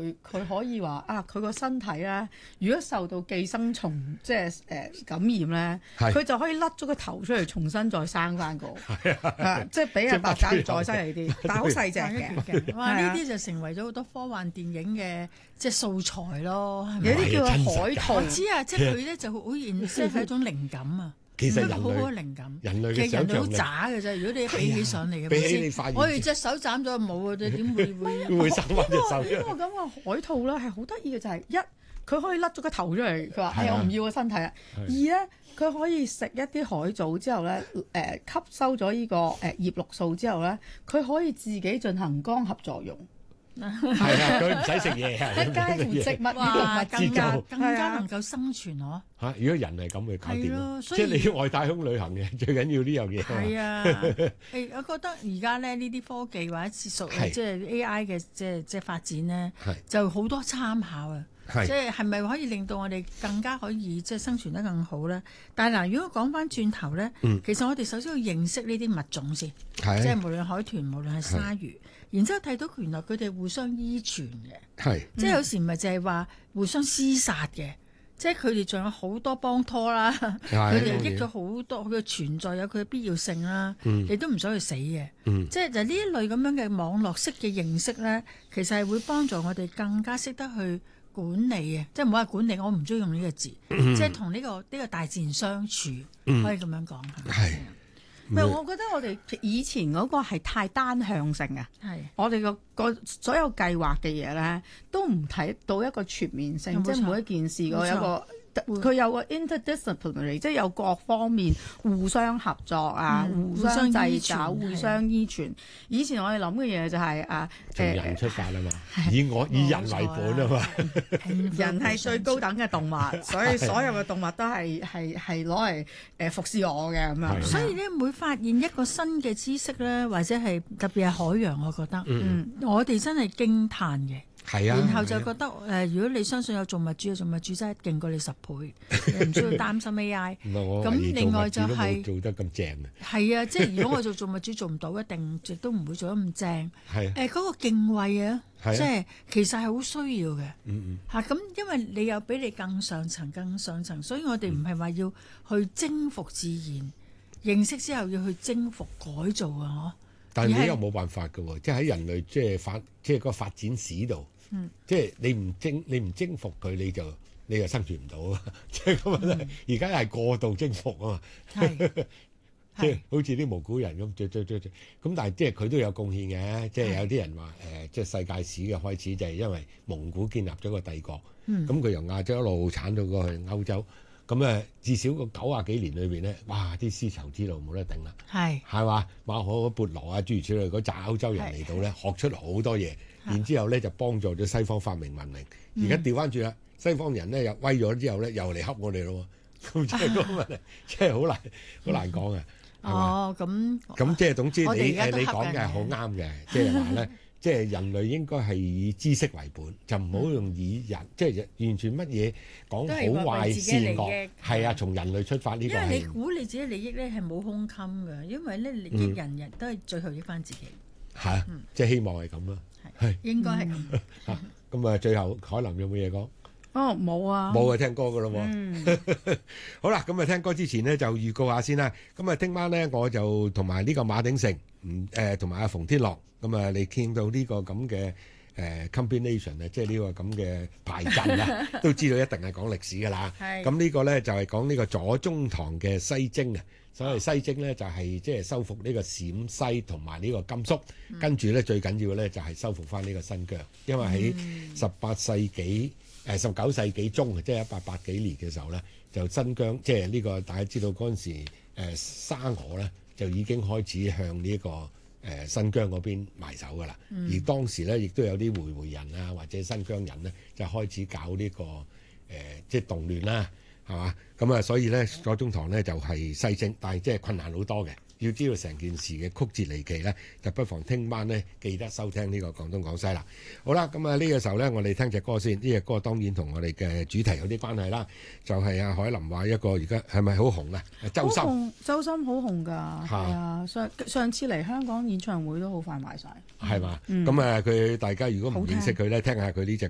佢可以話啊，佢個身體咧，如果受到寄生蟲即係感染咧，佢就可以甩咗個頭出嚟，重新再生翻個，即係比阿白鴿再犀利啲，但係好細隻嘅。 哇！呢啲就成為咗好多科幻電影嘅即係素材咯。 有啲叫海兔， 我知啊，即係佢咧就好現，即係一種靈感啊。 其實好好嘅靈感， 人類嘅想像力好渣嘅啫。如果你比起上嚟嘅， 比起你發現， 我哋隻手斬咗冇啊！你點會生翻隻手？ 呢個咁嘅海兔咧係好得意嘅，就係一佢可以甩咗個頭出嚟，佢話係我唔要個身體啊。二咧佢可以食一啲海藻之後咧，吸收咗呢個葉綠素之後咧，佢可以自己進行光合作用。 係啊，佢唔使食嘢啊， 介乎植物與動物更加能夠生存嗬。 嚇！如果人係咁，佢搞掂咯。即係你外太空旅行嘅最緊要呢樣嘢。 係啊，我覺得而家咧呢啲科技或者即係 AI 嘅即係發展咧，就好多參考啊。即係咪可以令到我哋更加可以即係生存得更好咧？但係嗱，如果講翻轉頭咧，其實我哋首先要認識呢啲物種先，即係無論海豚，無論係鯊魚，然之後睇到原來佢哋互相依存嘅，即係有時唔係淨係話互相廝殺嘅，即係佢哋仲有好多幫拖啦，佢哋益咗好多，佢嘅存在有佢嘅必要性啦，你都唔想去死嘅，即係就呢一類咁樣嘅網絡式嘅認識咧，其實係會幫助我哋更加識得去管理啊，即係唔好話管理，我唔中意用呢個字，即係同呢個大自然相處，可以咁樣講。 係，唔係我覺得我哋以前嗰個係太單向性啊，我哋個所有計劃嘅嘢咧，都唔睇到一個全面性，即係每一件事個有個。佢有個 interdisciplinary， 即係有各方面互相合作啊，互相製造、互相依存。以前我哋諗嘅嘢就係從人出發啊嘛，以人為本啊嘛。 人係最高等嘅動物，所以所有嘅動物都係攞嚟服侍我嘅咁樣。 所以咧，每發現一個新嘅知識咧，或者係特別係海洋，我覺得，我哋真係驚歎嘅。然後就覺得如果你相信有造物主嘅造物主真係勁過你10倍，你唔需要擔心 AI。咁另外就係做得咁正啊！ 係啊，即係如果我做造物主做唔到，一定亦都唔會做得咁正。嗰個敬畏啊，即係其實係好需要嘅。咁因為你有比你更上層，所以我哋唔係話要去征服自然，認識之後要去征服改造啊！ 但係你又冇辦法㗎喎，即係喺人類即係個發展史度，即係你唔征服佢，你就生存唔到啊！即係咁啊！而家係過度征服啊嘛，即係好似啲蒙古人咁，咁但係即係佢都有貢獻嘅，即係有啲人話即係世界史嘅開始就係因為蒙古建立咗個帝國，咁佢由亞洲一路鏟到過去歐洲。咁至少個90幾年裏邊咧，哇！啲絲綢之路冇得頂啦，係嘛？馬可波羅啊，諸如此類嗰紮歐洲人嚟到咧，學出好多嘢，然之後咧就幫助咗西方發明文明。而家調翻轉啦，西方人咧又威咗之後咧，又嚟恰我哋咯，咁即係個問題，即係好難講啊！ 哦， 咁即係總之你講嘅係好啱嘅，即係話咧。即係人類應該係以知識為本，就唔好用以人，即係完全乜嘢講好壞善惡，係啊，從人類出發呢個係。因為你估你自己利益咧係冇空襟嘅，因為咧利益人都係最後益翻自己。 係，即係希望係咁啦。係應該係咁。 咁最後海林有冇嘢講？ 冇啊， 冇啊，聽歌噶咯喎。好啦，咁聽歌之前呢，就預告下先啦。咁聽晚咧我就同埋呢個馬鼎盛，同埋阿馮天樂。咁你見到呢個咁嘅combination 啊，即係呢個咁嘅排陣啊，都知道一定係講歷史㗎啦。咁呢個咧就係講呢個左宗棠嘅西征啊。所謂西征咧就係即係收復呢個陝西同埋呢個甘肅，跟住咧最緊要咧就係收復翻呢個新疆，因為喺19世紀中，即係1800幾年嘅時候咧，就新疆即係呢個大家知道嗰陣時沙俄咧就已經開始向呢個新疆嗰邊埋手㗎啦，而當時咧亦都有啲回人啊或者新疆人咧就開始搞呢個即係動亂啦，係嘛？咁所以咧左宗棠咧就係西征，但係即係困難好多嘅。要知道成件事嘅曲折離奇咧，就不妨聽晚咧記得收聽呢個廣東廣西啦。好啦，咁呢個時候咧，我哋聽隻歌先。呢隻歌當然同我哋嘅主題有啲關係啦，就係阿海林話一個而家係咪好紅啊？周深， 周深好紅㗎，係啊！上次嚟香港演唱會都好快賣晒， 係嘛？咁佢大家如果唔認識佢咧，聽下佢呢隻